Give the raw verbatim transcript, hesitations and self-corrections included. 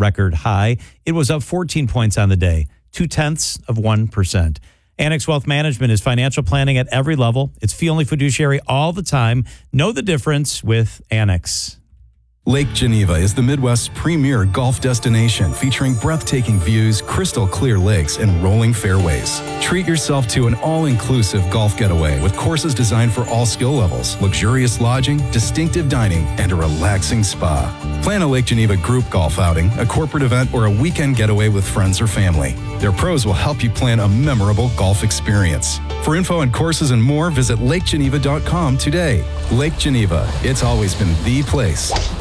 record high. It was up fourteen points on the day, two tenths of one percent. Annex Wealth Management is financial planning at every level. It's fee-only fiduciary all the time. Know the difference with Annex. Lake Geneva is the Midwest's premier golf destination, featuring breathtaking views, crystal clear lakes, and rolling fairways. Treat yourself to an all-inclusive golf getaway with courses designed for all skill levels, luxurious lodging, distinctive dining, and a relaxing spa. Plan a Lake Geneva group golf outing, a corporate event, or a weekend getaway with friends or family. Their pros will help you plan a memorable golf experience. For info on courses and more, visit lake geneva dot com today. Lake Geneva, it's always been the place